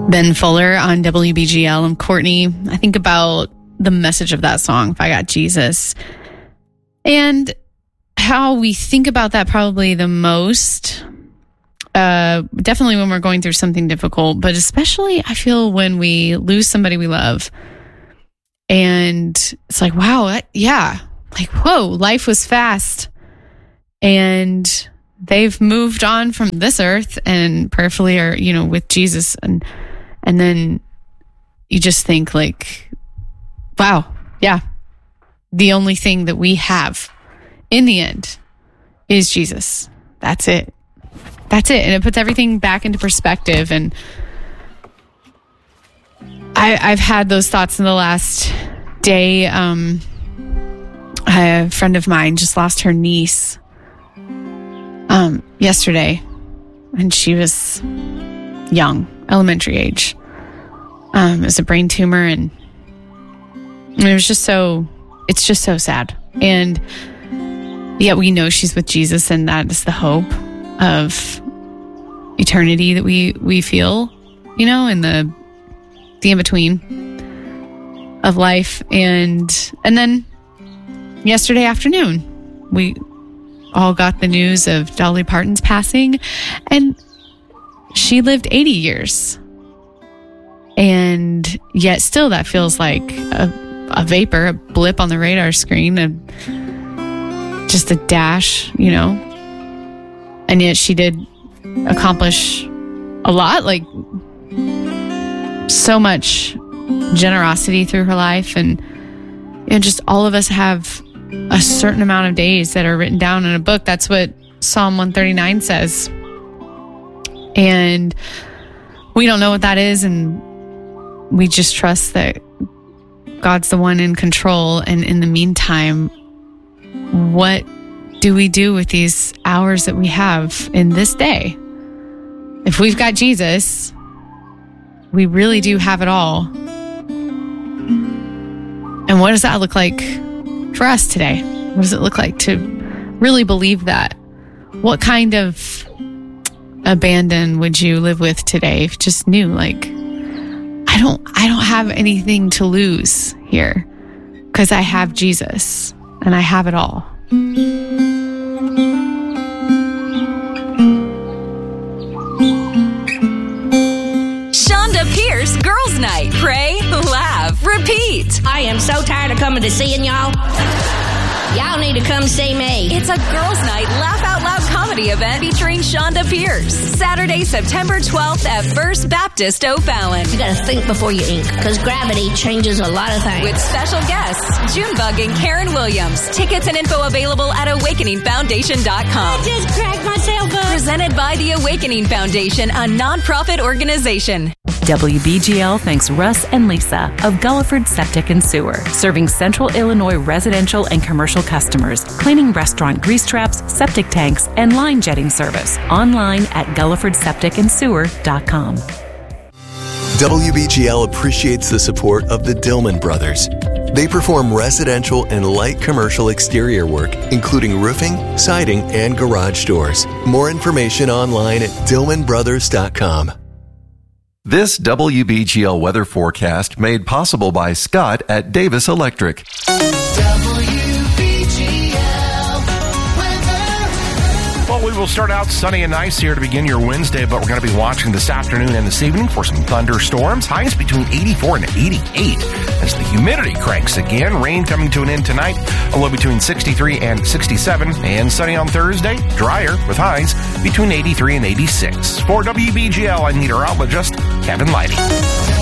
Ben Fuller on WBGL. I'm Courtney. I think about the message of that song, If I Got Jesus, and how we think about that probably the most, definitely when we're going through something difficult, but especially I feel when we lose somebody we love. And it's like, wow, yeah, like, whoa, life was fast and they've moved on from this earth and prayerfully are, with Jesus. And then you just think like, wow, yeah, the only thing that we have in the end is Jesus. That's it. That's it. And it puts everything back into perspective. And I've had those thoughts in the last day. A friend of mine just lost her niece yesterday, and she was young, elementary age. It was a brain tumor, and it was just it's just so sad. And yet we know she's with Jesus, and that is the hope of eternity that we feel, in the in-between of life. And then yesterday afternoon, we all got the news of Dolly Parton's passing, and she lived 80 years. And yet still that feels like a vapor, a blip on the radar screen, just a dash, And yet she did accomplish a lot, like so much generosity through her life. And just all of us have a certain amount of days that are written down in a book. That's what Psalm 139 says. And we don't know what that is, and we just trust that God's the one in control. And in the meantime, what do we do with these hours that we have in this day? If we've got Jesus, we really do have it all. And what does that look like for us today? What does it look like to really believe that? What kind of abandon would you live with today if you just knew, like, I don't have anything to lose here because I have Jesus and I have it all. Shonda Pierce Girls Night. Pray, laugh, repeat. I am so tired of coming to seeing y'all. Y'all need to come see me. It's a Girls Night Laugh Out Loud comedy event featuring Shonda Pierce. Saturday, September 12th at First Baptist O'Fallon. You gotta think before you ink, because gravity changes a lot of things. With special guests, Junebug and Karen Williams. Tickets and info available at awakeningfoundation.com. I just cracked myself up. Presented by the Awakening Foundation, a nonprofit organization. WBGL thanks Russ and Lisa of Gulliford Septic and Sewer, serving Central Illinois residential and commercial customers, cleaning restaurant grease traps, septic tanks, and line jetting service. Online at GullifordSepticandSewer.com. WBGL appreciates the support of the Dillman Brothers. They perform residential and light commercial exterior work, including roofing, siding, and garage doors. More information online at DillmanBrothers.com. This WBGL weather forecast made possible by Scott at Davis Electric. Well, we will start out sunny and nice here to begin your Wednesday, but we're going to be watching this afternoon and this evening for some thunderstorms. Highs between 84 and 88 as the humidity cranks again. Rain coming to an end tonight, a low between 63 and 67. And sunny on Thursday, drier with highs between 83 and 86. For WBGL, I'm meteorologist Kevin Lighty.